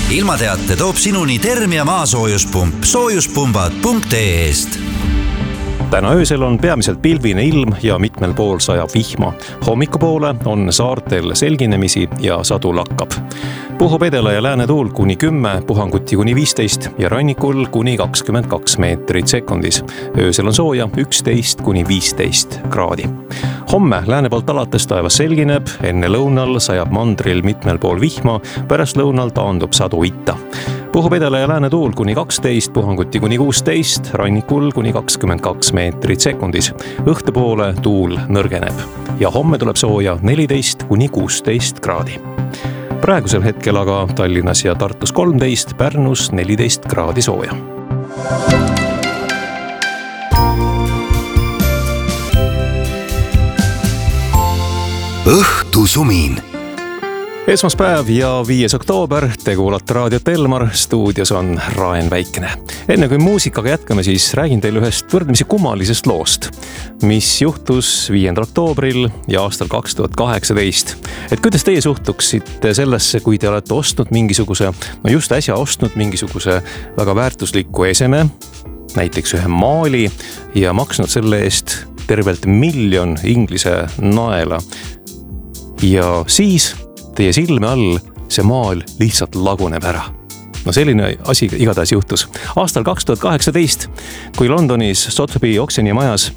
Ilmateate toob sinuni Termia maasoojuspump soojuspumbad.ee-st. Täna öösel on peamiselt pilvine ilm ja mitmel pool sajab vihma. Hommikupoole on saartel selginemisi ja sadu lakkab. Puhub edela ja läänetuul kuni 10, puhanguti kuni 15 ja rannikul kuni 22 meetrit sekundis. Öösel on sooja 11 kuni 15 kraadi. Homme lääne poolt alates taevas selgineb, enne lõunal sajab mandril mitmel pool vihma, pärast lõunal taandub sadu itta. Puhub edela ja lääne tuul kuni 12, puhanguti kuni 16, rannikul kuni 22 meetrit sekundis. Õhtupoole tuul nõrgeneb ja homme tuleb sooja 14 kuni 16 kraadi. Praegusel hetkel aga Tallinnas ja Tartus 13, Pärnus 14 kraadi sooja. Õhtusumin. Esmaspäev ja 5. oktoober, te kuulate raadiot Elmar, stuudios on Raen Väikene. Enne kui muusikaga jätkame, siis räägin teile ühest võrdlemisi kummalisest loost, mis juhtus 5. oktoobril ja aastal 2018. Et kuidas teie suhtuksite sellesse, kui te olete ostnud mingisuguse, just äsja ostnud mingisuguse väga väärtusliku eseme, näiteks ühe maali ja maksnud selle eest tervelt 1 miljon inglise naela. Ja siis teie silme all see maal lihtsalt laguneb ära. No selline asi igatahes juhtus. Aastal 2018, kui Londonis Sotheby's oksjonimajas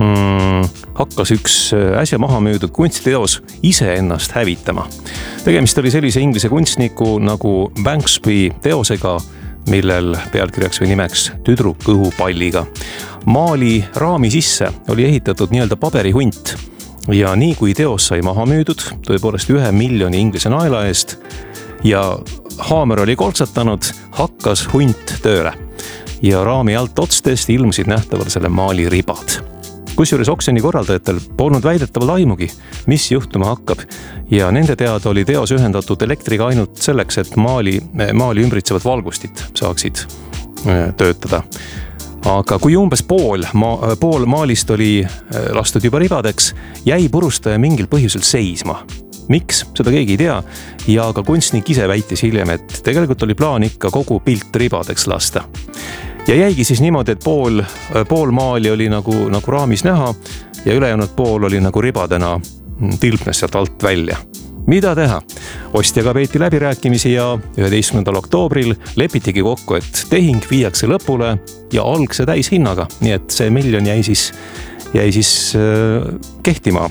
hakkas üks äsja maha müüdud kunstiteos ise ennast hävitama. Tegemist oli sellise inglise kunstniku nagu Banksby teosega, millel pealkirjaks või nimeks tüdruk õhupalliga. Maali raami sisse oli ehitatud nii-öelda paberihunt. Ja nii kui teos sai maha müüdud, tõepoolest 1 miljoni inglise naela eest ja haamer oli koltsatanud, hakkas hunt tööle ja raami alt otstest ilmusid nähtavalt selle maali ribad. Kusjuures oksjoni korraldajatel polnud väidetaval aimugi, mis juhtuma hakkab ja nende teada oli teos ühendatud elektriga ainult selleks, et maali ümbritsevad valgustit saaksid töötada. Aga kui umbes pool maalist oli lastud juba ribadeks, jäi purustaja mingil põhjusel seisma. Miks? Seda keegi ei tea ja ka kunstnik ise väitis hiljem, et tegelikult oli plaan ikka kogu pilt ribadeks lasta. Ja jäigi siis niimoodi, et pool maali oli nagu raamis näha ja ülejäänud pool oli nagu ribadena tilpnes sealt alt välja. Mida teha? Ostjaga peeti läbirääkimisi ja 11. oktoobril lepitigi kokku, et tehing viiakse lõpule ja algse täishinnaga. Nii et see 1 miljon jäi siis kehtima.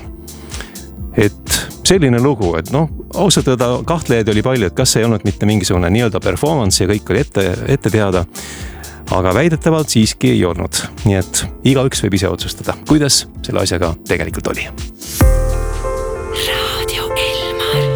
Et selline lugu, et ausalt öelda kahtlejaid oli palju, et kas ei olnud mitte mingisugune nii-öelda performance ja kõik oli ette teada. Aga väidetavalt siiski ei olnud. Nii et igaüks võib ise otsustada, kuidas selle asjaga tegelikult oli.